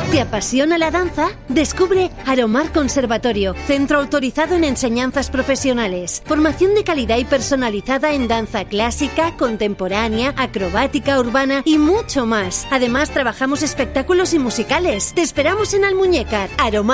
¿Te apasiona la danza? Descubre Aromar Conservatorio, centro autorizado en enseñanzas profesionales. Formación de calidad y personalizada en danza clásica, contemporánea, acrobática, urbana y mucho más. Además, trabajamos espectáculos y musicales. Te esperamos en Almuñécar.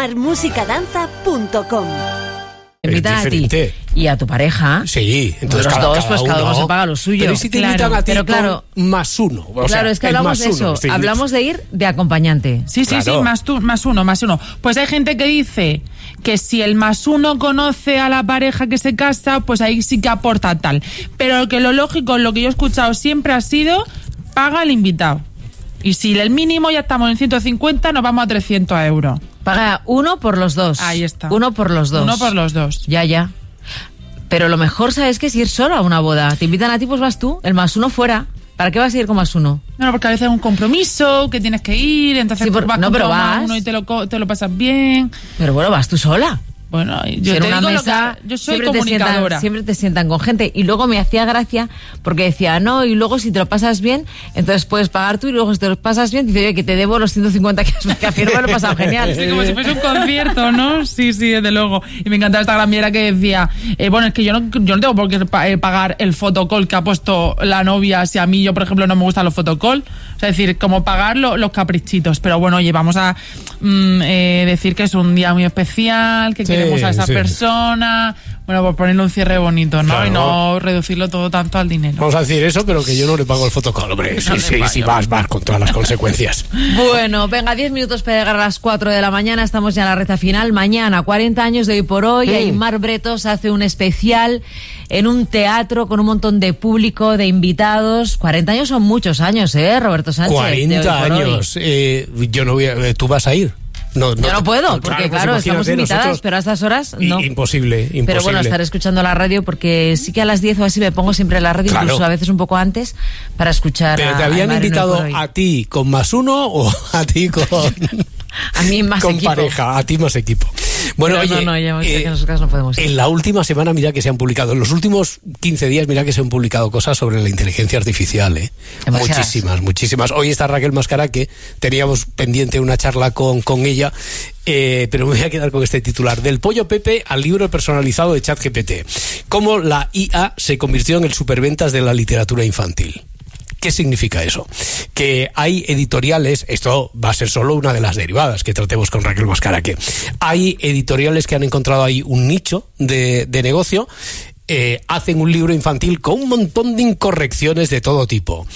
aromarmusicadanza.com. Invitan a ti y a tu pareja. Sí, entonces los dos, pues cada uno se paga lo suyo. Pero si te invitan a ti con más uno. Claro, es que hablamos de eso. Hablamos de ir de acompañante. Sí, más uno. Pues hay gente que dice que si el más uno conoce a la pareja que se casa, pues ahí sí que aporta tal. Pero que lo lógico, lo que yo he escuchado siempre ha sido, paga el invitado. Y si el mínimo ya estamos en 150, nos vamos a 300 euros. Paga uno por los dos. Ahí está. Uno por los dos. Ya. Pero lo mejor, ¿sabes qué? Es ir solo a una boda. Te invitan a ti, pues vas tú. El más uno fuera. ¿Para qué vas a ir con más uno? No, porque a veces es un compromiso, que tienes que ir, entonces vas con uno y te lo pasas bien. Pero bueno, vas tú sola. Bueno, yo te digo yo soy comunicadora. Siempre te sientan con gente. Y luego me hacía gracia porque decía, no, y luego si te lo pasas bien, entonces puedes pagar tú, y luego si te lo pasas bien, dice, oye, que te debo los 150 que al final me lo he pasado genial. Sí, como si fuese un concierto, ¿no? Sí, desde luego. Y me encantaba esta gramiera que decía, bueno, es que yo no tengo por qué pagar el fotocall que ha puesto la novia si a mí, yo por ejemplo, no me gustan los fotocall. O sea, es decir, como pagar los caprichitos. Pero bueno, oye, vamos a decir que es un día muy especial, que queremos a esa persona, bueno, por ponerle un cierre bonito, ¿no? Claro. Y no reducirlo todo tanto al dinero. Vamos a decir eso, pero que yo no le pago el fotocall, hombre. Sí, vas con todas las consecuencias. Bueno, venga, 10 minutos para llegar a las 4 de la mañana, estamos ya en la recta final. Mañana, 40 años de Hoy por Hoy, Aimar Bretos hace un especial en un teatro con un montón de público, de invitados. 40 años son muchos años, Roberto Sánchez. 40 años. Yo no voy a... ¿Tú vas a ir? No, yo no puedo, porque claro, estamos invitadas, pero a estas horas no. Imposible. Pero bueno, estaré escuchando la radio, porque sí que a las 10 o así me pongo siempre la radio, incluso a veces un poco antes, para escuchar. ¿Pero te habían invitado a ti con más uno o a ti con... A mí más con equipo. Pareja, a ti más equipo. Bueno, pero oye, ya que en esos casos no podemos ir. En la última semana, mira que se han publicado, en los últimos 15 días, mira que se han publicado cosas sobre la inteligencia artificial, Muchísimas. Hoy está Raquel Mascara, que teníamos pendiente una charla con ella, pero me voy a quedar con este titular: del pollo Pepe al libro personalizado de ChatGPT. Cómo la IA se convirtió en el superventas de la literatura infantil. ¿Qué significa eso? Que hay editoriales, esto va a ser solo una de las derivadas que tratemos con Raquel Mascara, que hay editoriales que han encontrado ahí un nicho de negocio, hacen un libro infantil con un montón de incorrecciones de todo tipo,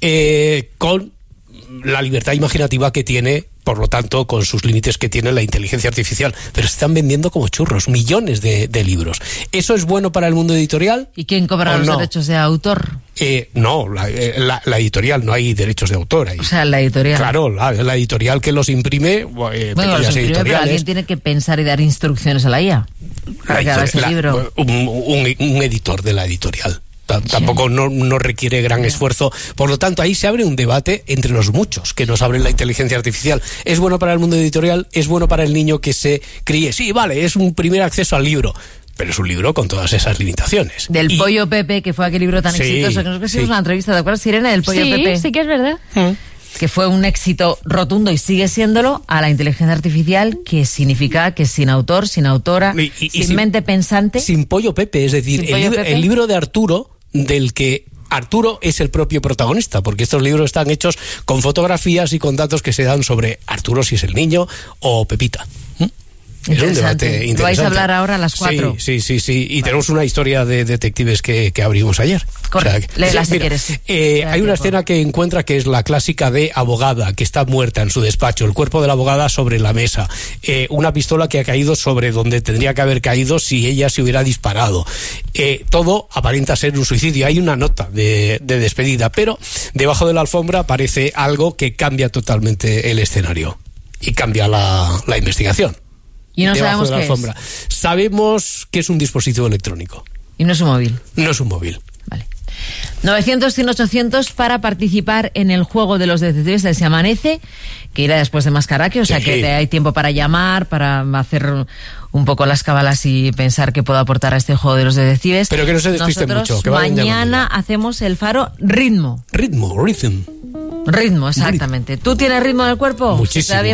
con la libertad imaginativa que tiene, por lo tanto, con sus límites que tiene la inteligencia artificial, pero se están vendiendo como churros, millones de libros. ¿Eso es bueno para el mundo editorial? ¿Y quién cobra los derechos de autor? No, la editorial, no hay derechos de autor ahí. O sea, la editorial. Claro, la editorial que los imprime, bueno, los imprime, pero alguien tiene que pensar y dar instrucciones a la IA para que haga ese libro. Un editor de la editorial. Tampoco no requiere gran esfuerzo. Por lo tanto, ahí se abre un debate entre los muchos que nos abre la inteligencia artificial. ¿Es bueno para el mundo editorial? ¿Es bueno para el niño que se críe? Sí, vale, es un primer acceso al libro, pero es un libro con todas esas limitaciones. Del pollo Pepe, que fue aquel libro tan exitoso, que nos hicimos una entrevista, ¿te acuerdas, Irene, del pollo Pepe? Sí que es verdad. Que fue un éxito rotundo y sigue siéndolo, a la inteligencia artificial, que significa que sin autor, sin autora, sin mente pensante. Sin pollo Pepe, es decir, el libro de Arturo, del que Arturo es el propio protagonista, porque estos libros están hechos con fotografías y con datos que se dan sobre Arturo, si es el niño, o Pepita. Es un debate interesante. Vais a hablar ahora a las 4. Sí. Y tenemos una historia de detectives que abrimos ayer. Correcto. Léela si quieres. Hay una escena que encuentra que es la clásica de abogada, que está muerta en su despacho, el cuerpo de la abogada sobre la mesa, una pistola que ha caído sobre donde tendría que haber caído si ella se hubiera disparado. Todo aparenta ser un suicidio. Hay una nota de despedida, pero debajo de la alfombra aparece algo que cambia totalmente el escenario y cambia la investigación. Y no sabemos qué es. Sabemos que es un dispositivo electrónico. Y no es un móvil. No es un móvil. Vale. 900-100-800 para participar en el juego de los detectives del Se Amanece, que irá después de Mascaraque, o sea que hay tiempo para llamar, para hacer un poco las cábalas y pensar qué puedo aportar a este juego de los detectives. Pero que no se despisten mucho. Que mañana hacemos el faro ritmo. Ritmo, exactamente. ¿Tú tienes ritmo en el cuerpo? Muchísimo.